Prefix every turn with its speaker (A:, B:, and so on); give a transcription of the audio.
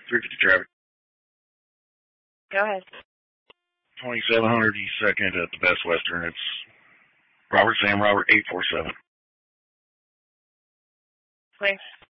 A: 350 traffic.
B: Go ahead.
A: 2700 East 2nd at the Best Western. It's Robert Sam Robert 847.
B: Where?